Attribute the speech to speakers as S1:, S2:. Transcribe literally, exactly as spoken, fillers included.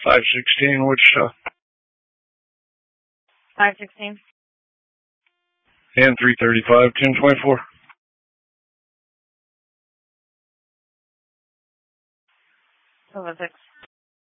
S1: five sixteen, Wichita.
S2: five sixteen.
S1: And three thirty-five, ten twenty-four.
S2: seven six.